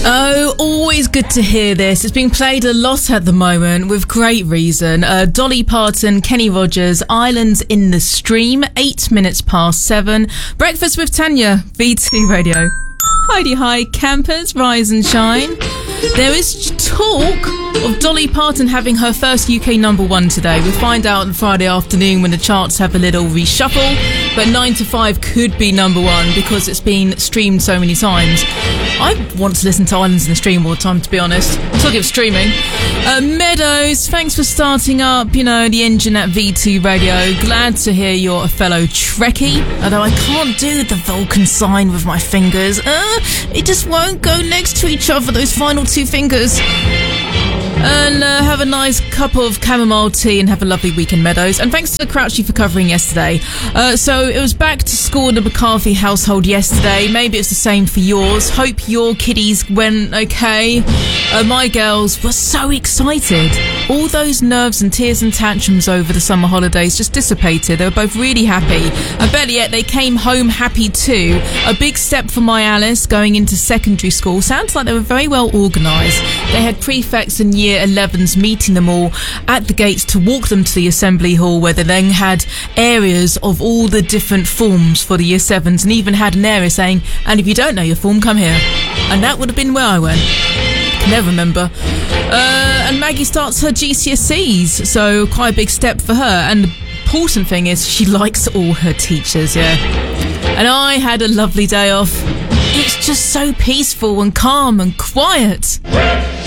Oh, always good to hear this. It's being played a lot at the moment with great reason. Dolly Parton, Kenny Rogers, Islands in the Stream, 8 minutes past 7. Breakfast with Tanya, V2 Radio. Heidi hi, campers, rise and shine. There is talk of Dolly Parton having her first UK number one today. We'll find out on Friday afternoon when the charts have a little reshuffle. But 9 to 5 could be number one because it's been streamed so many times. I want to listen to Islands in the Stream all the time, to be honest. Talking of streaming. Meadows, thanks for starting up, the engine at V2 Radio. Glad to hear you're a fellow Trekkie. Although I can't do the Vulcan sign with my fingers. It just won't go next to each other, those final two fingers. And have a nice cup of chamomile tea and have a lovely weekend, Meadows. And thanks to Crouchy for covering yesterday. So it was back to school in the McCarthy household yesterday. Maybe it's the same for yours. Hope your kiddies went okay. My girls were so excited. All those nerves and tears and tantrums over the summer holidays just dissipated. They were both really happy. And better yet, they came home happy too. A big step for my Alice going into secondary school. Sounds like they were very well organised. They had prefects and year 11s meeting them all at the gates to walk them to the assembly hall, where they then had areas of all the different forms for the year 7s, and even had an area saying, and if you don't know your form, come here. And that would have been where I went. Can never remember. And Maggie starts her GCSEs, so quite a big step for her. And the important thing is she likes all her teachers, yeah. And I had a lovely day off. It's just so peaceful and calm and quiet.